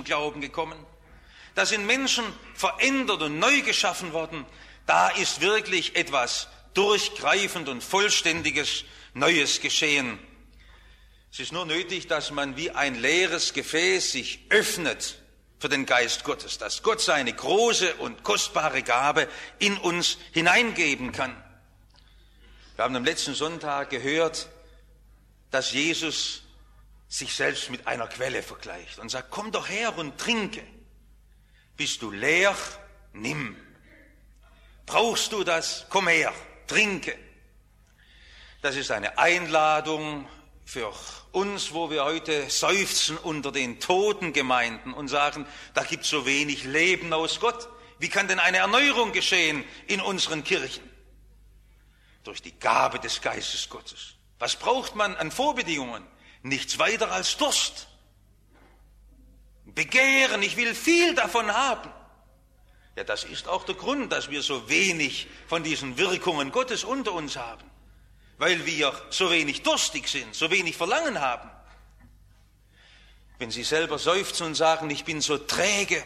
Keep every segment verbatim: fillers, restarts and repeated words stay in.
zum Glauben gekommen. Da sind Menschen verändert und neu geschaffen worden. Da ist wirklich etwas durchgreifend und vollständiges Neues geschehen. Es ist nur nötig, dass man wie ein leeres Gefäß sich öffnet für den Geist Gottes, dass Gott seine große und kostbare Gabe in uns hineingeben kann. Wir haben am letzten Sonntag gehört, dass Jesus sich selbst mit einer Quelle vergleicht und sagt, komm doch her und trinke. Bist du leer? Nimm. Brauchst du das? Komm her, trinke. Das ist eine Einladung für uns, wo wir heute seufzen unter den toten Gemeinden und sagen, da gibt es so wenig Leben aus Gott. Wie kann denn eine Erneuerung geschehen in unseren Kirchen? Durch die Gabe des Geistes Gottes. Was braucht man an Vorbedingungen? Nichts weiter als Durst. Begehren, ich will viel davon haben. Ja, das ist auch der Grund, dass wir so wenig von diesen Wirkungen Gottes unter uns haben. Weil wir so wenig durstig sind, so wenig Verlangen haben. Wenn Sie selber seufzen und sagen, ich bin so träge,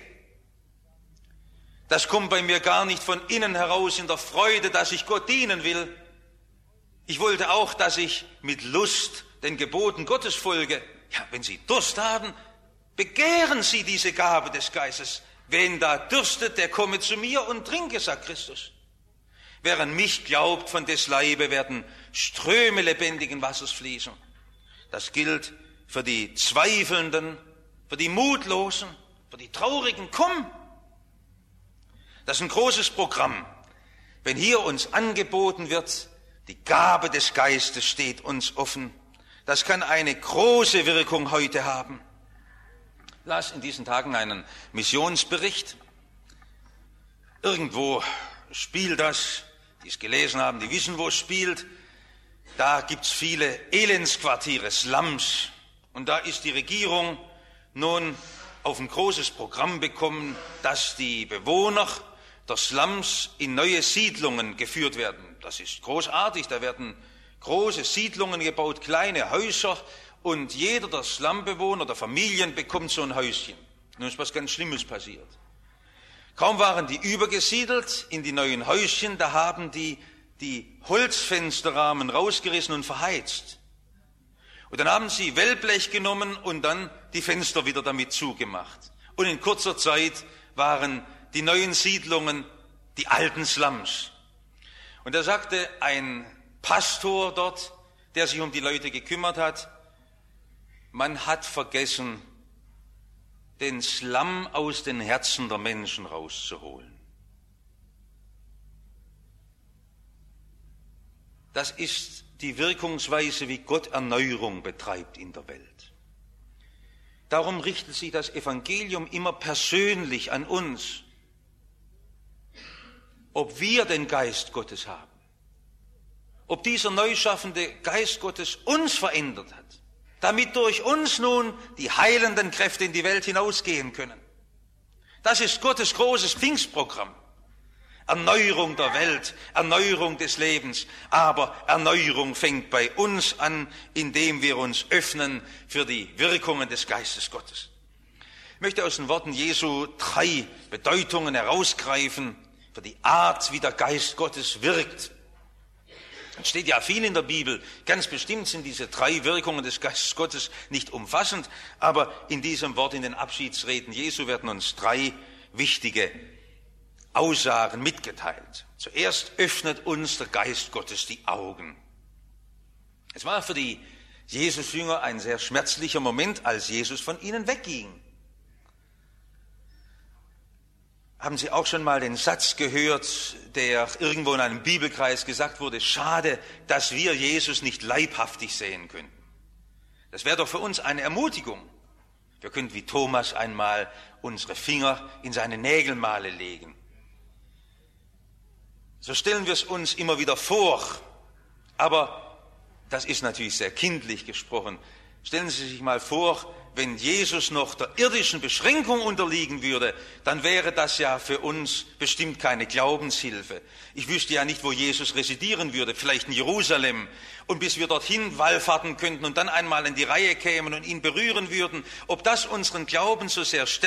das kommt bei mir gar nicht von innen heraus in der Freude, dass ich Gott dienen will. Ich wollte auch, dass ich mit Lust den Geboten Gottes folge. Ja, wenn Sie Durst haben, begehren Sie diese Gabe des Geistes. Wen da dürstet, der komme zu mir und trinke, sagt Christus. Wer an mich glaubt, von des Leibe werden Ströme lebendigen Wassers fließen. Das gilt für die Zweifelnden, für die Mutlosen, für die Traurigen. Komm! Das ist ein großes Programm. Wenn hier uns angeboten wird, die Gabe des Geistes steht uns offen. Das kann eine große Wirkung heute haben. Ich las in diesen Tagen einen Missionsbericht. Irgendwo spielt das. Die es gelesen haben, die wissen, wo es spielt. Da gibt es viele Elendsquartiere, Slums. Und da ist die Regierung nun auf ein großes Programm gekommen, dass die Bewohner der Slums in neue Siedlungen geführt werden. Das ist großartig, da werden große Siedlungen gebaut, kleine Häuser. Und jeder der Slumbewohner, der Familien, bekommt so ein Häuschen. Nun ist was ganz Schlimmes passiert. Kaum waren die übergesiedelt in die neuen Häuschen, da haben die die Holzfensterrahmen rausgerissen und verheizt. Und dann haben sie Wellblech genommen und dann die Fenster wieder damit zugemacht. Und in kurzer Zeit waren die neuen Siedlungen die alten Slums. Und da sagte ein Pastor dort, der sich um die Leute gekümmert hat, man hat vergessen, den Slum aus den Herzen der Menschen rauszuholen. Das ist die Wirkungsweise, wie Gott Erneuerung betreibt in der Welt. Darum richtet sich das Evangelium immer persönlich an uns. Ob wir den Geist Gottes haben, ob dieser neu schaffende Geist Gottes uns verändert hat, damit durch uns nun die heilenden Kräfte in die Welt hinausgehen können. Das ist Gottes großes Pfingstprogramm. Erneuerung der Welt, Erneuerung des Lebens, aber Erneuerung fängt bei uns an, indem wir uns öffnen für die Wirkungen des Geistes Gottes. Ich möchte aus den Worten Jesu drei Bedeutungen herausgreifen für die Art, wie der Geist Gottes wirkt. Es steht ja viel in der Bibel, ganz bestimmt sind diese drei Wirkungen des Geistes Gottes nicht umfassend, aber in diesem Wort, in den Abschiedsreden Jesu werden uns drei wichtige Aussagen mitgeteilt. Zuerst öffnet uns der Geist Gottes die Augen. Es war für die Jesus-Jünger ein sehr schmerzlicher Moment, als Jesus von ihnen wegging. Haben Sie auch schon mal den Satz gehört, der irgendwo in einem Bibelkreis gesagt wurde, schade, dass wir Jesus nicht leibhaftig sehen könnten. Das wäre doch für uns eine Ermutigung. Wir könnten wie Thomas einmal unsere Finger in seine Nägelmale legen. So stellen wir es uns immer wieder vor, aber das ist natürlich sehr kindlich gesprochen. Stellen Sie sich mal vor, wenn Jesus noch der irdischen Beschränkung unterliegen würde, dann wäre das ja für uns bestimmt keine Glaubenshilfe. Ich wüsste ja nicht, wo Jesus residieren würde, vielleicht in Jerusalem. Und bis wir dorthin wallfahrten könnten und dann einmal in die Reihe kämen und ihn berühren würden, ob das unseren Glauben so sehr stärkt,